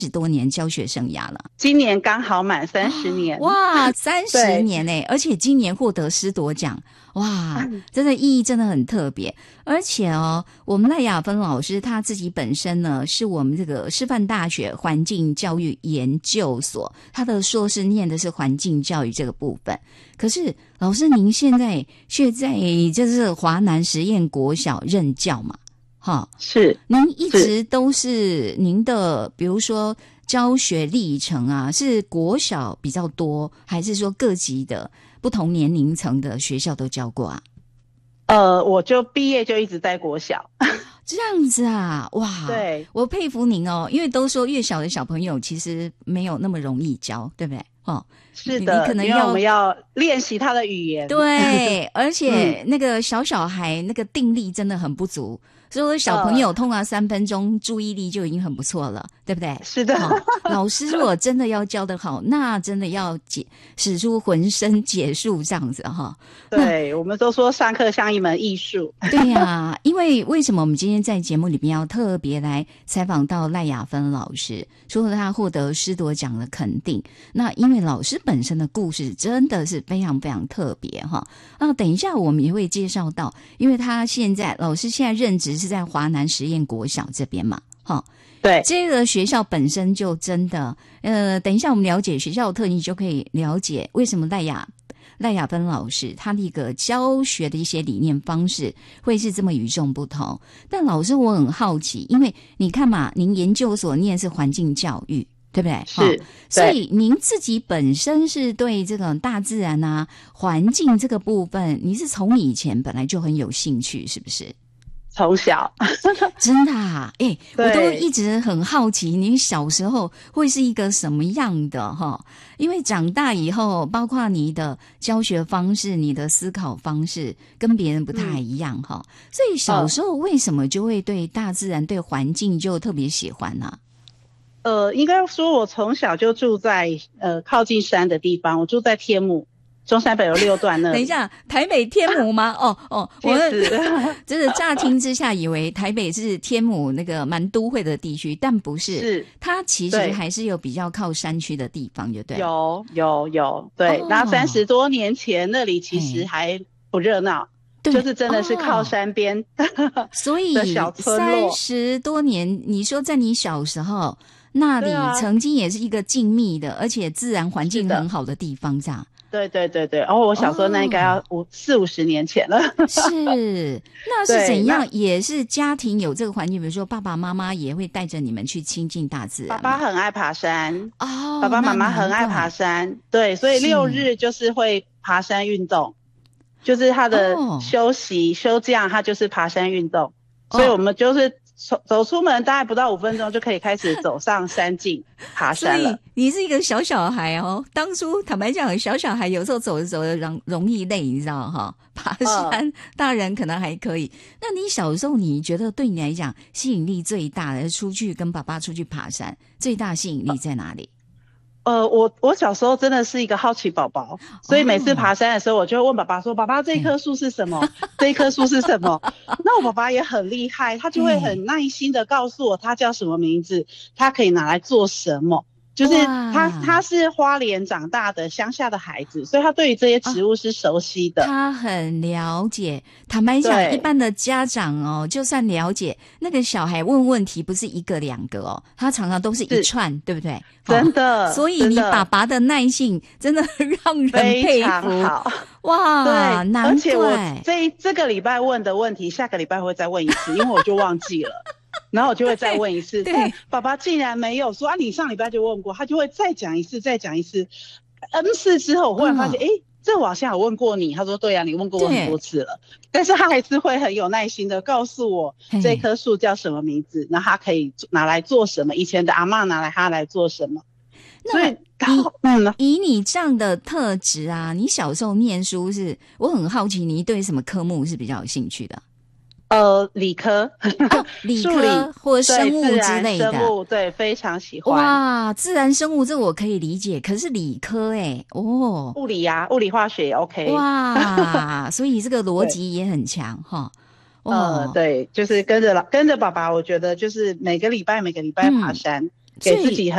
多年教学生涯了， 今年刚好满30年。 哇，30年欸，而且今年获得师铎奖，哇，真的意义真的很特别。而且我们赖雅芬老师他自己本身呢，是我们这个师范大学环境教育研究所，他的硕士念的是环境教育这个部分。可是老师您现在却在就是华南实验国小任教嘛？ 是， 您一直都是您的比如说教学历程啊，是国小比较多，还是说各级的不同年龄层的学校都教过啊？ 我就毕业就一直在国小。 这样子啊，哇， 对， 我佩服您因为都说越小的小朋友其实没有那么容易教，对不对？ 是的， 你可能因为我们要练习他的语言。 对，而且那个小孩那个定力真的很不足，所以小朋友通常3分钟注意力就已经很不错了，对不对？ 是的， 老师如果真的要教得好，那真的要使出浑身解数这样子对，我们都说上课像一门艺术。 对呀，因为为什么我们今天在节目里面要特别来采访到赖雅芬老师？除了他获得师铎奖的肯定，那因为老师本身的故事真的是非常非常特别那等一下我们也会介绍到，因为老师现在任职是在华南实验国小这边嘛对， 这个学校本身就真的等一下我们了解学校的特性，就可以了解为什么赖雅芬老师他的一个教学的一些理念方式会是这么与众不同。但老师我很好奇，因为你看嘛，您研究所念是环境教育，对不对？ 是， 所以您自己本身是对这个大自然啊环境这个部分，你是从以前本来就很有兴趣，是不是？ 从小真的啊，我都一直很好奇你小时候会是一个什么样的因为长大以后包括你的教学方式你的思考方式跟别人不太一样所以小时候为什么就会对大自然对环境就特别喜欢呢？ 应该说我从小就住在靠近山的地方，我住在天母中山北路6段那里。 等一下，台北天母吗？我真的乍听之下以为台北是天母那个蛮都会的地区，但不是， 是它其实还是有比较靠山区的地方，就对。 有，对。然后30多年前那里其实还不热闹，就是真的是靠山边所以的小村落。 30多年，你说在你小时候那里曾经也是一个静谧的，而且自然环境很好的地方，这样。 对，然后我小时候那应该要40-50年前了。 是，那是怎样？也是家庭有这个环境，比如说爸爸妈妈也会带着你们去亲近大自然。 爸爸很爱爬山爸爸妈妈很爱爬山，对，所以6日就是会爬山运动，就是他的休假他就是爬山运动，所以我们就是走出门大概不到5分钟就可以开始走上山径爬山了。所以你是一个小孩当初坦白讲小孩有时候走着走着容易累，你知道爬山大人可能还可以。那你小时候你觉得对你来讲吸引力最大的出去跟爸爸出去爬山最大吸引力在哪里？ 我小时候真的是一个好奇宝宝，所以每次爬山的时候我就会问爸爸说，爸爸这一棵树是什么这一棵树是什么那我爸爸也很厉害，他就会很耐心的告诉我他叫什么名字，他可以拿来做什么，就是他是花莲长大的乡下的孩子，所以他对于这些植物是熟悉的， 他很了解。坦白讲一般的家长就算了解那个小孩问问题不是1个2个他常常都是一串，对不对？ 真的所以你爸爸的耐性真的让人佩服， 非常好。 哇， 对， 难怪。 而且我这个礼拜问的问题下个礼拜会再问一次，因为我就忘记了然后我就会再问一次。对，爸爸竟然没有说你上礼拜就问过，他就会再讲一次 N 次之后我忽然发现这我好像有问过你，他说对啊，你问过我很多次了，但是他还是会很有耐心的告诉我这棵树叫什么名字，然后他可以拿来做什么，以前的阿嬷拿来他来做什么。所以以你这样的特质啊，你小时候念书我很好奇你对什么科目是比较有兴趣的？ 理科理科或生物之类的。 生物，对，非常喜欢。 哇，自然生物这我可以理解，可是理科物理啊，物理化学也 OK。 哇，所以这个逻辑也很强对，就是跟着爸爸，我觉得就是每个礼拜爬山。 给自己